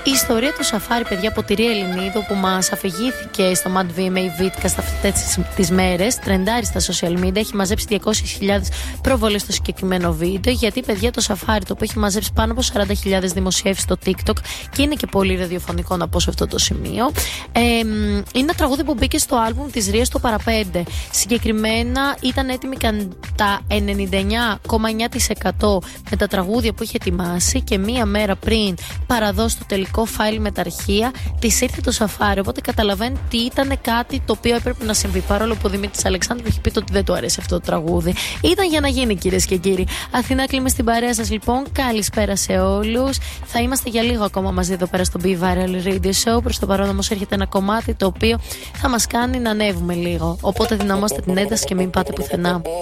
Η ιστορία του Σαφάρι, παιδιά, από τη Ρία Ελληνίδου, που μας αφηγήθηκε στο Mad VMA Vidcast αυτές τις μέρες, τρεντάρει στα social media, έχει μαζέψει 200.000 προβολές στο συγκεκριμένο βίντεο. Γιατί, παιδιά, το Σαφάρι, το οποίο έχει μαζέψει πάνω από 40.000 δημοσιεύσεις στο TikTok και είναι και πολύ ραδιοφωνικό, να πω σε αυτό το σημείο, είναι ένα τραγούδι που μπήκε στο άλμπουμ της Ρίας το Παραπέντε. Συγκεκριμένα ήταν έτοιμη κατά 99,9% με τα τραγούδια που είχε ετοιμάσει και μία μέρα πριν παραδώσει το τελικό φάιλ με τα αρχεία, της ήρθε το Σαφάρι. Οπότε καταλαβαίνετε ότι ήταν κάτι το οποίο έπρεπε να συμβεί. Παρόλο που ο Δημήτρης Αλεξάνδρου έχει πει ότι δεν του αρέσει αυτό το τραγούδι. Ήταν για να γίνει, κυρίες και κύριοι. Αθηνά Κλίμα στην παρέα σας, λοιπόν. Καλησπέρα σε όλους. Θα είμαστε για λίγο ακόμα μαζί εδώ πέρα στο Be Viral Radio Show. Προς το παρόν όμως έρχεται ένα κομμάτι το οποίο θα μας κάνει να ανέβουμε λίγο. Οπότε δυναμώστε την ένταση και μην πάτε πουθενά.